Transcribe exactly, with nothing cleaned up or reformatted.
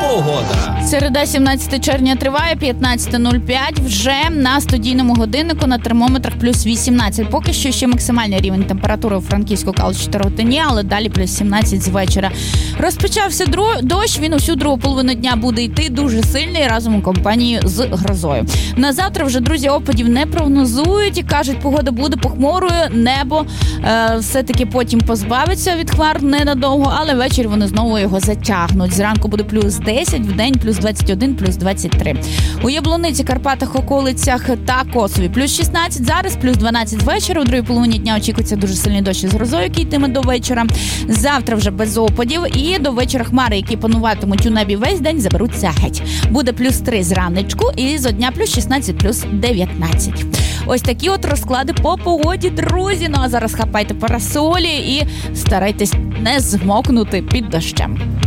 Погода. Середа, сімнадцяте червня триває, п'ятнадцяте нуль п'ять. Вже на студійному годиннику на термометрах плюс вісімнадцять. Поки що ще максимальний рівень температури у Франківську, Калуші та Ротині, але далі плюс сімнадцять з вечора. Розпочався дощ, він усю другу половину дня буде йти дуже сильний разом у компанії з грозою. На завтра вже, друзі, опадів не прогнозують і кажуть, погода буде похмурою, небо е, все-таки потім позбавиться від хмар ненадовго, але ввечері вони знову його затягнуть. Зранку буде плюс десять, вдень плюс двадцять один, плюс двадцять три. У Яблуниці, Карпатах, околицях та Косові плюс шістнадцять, зараз плюс дванадцять вечора. У другій половині дня очікується дуже сильний дощ із грозою, який йтиме до вечора. Завтра вже без опадів і до вечора хмари, які пануватимуть у небі весь день, заберуться геть. Буде плюс три зранечку і зо дня плюс шістнадцять, плюс дев'ятнадцять. Ось такі от розклади по погоді, друзі. Ну а зараз хапайте парасолі і старайтесь не змокнути під дощем.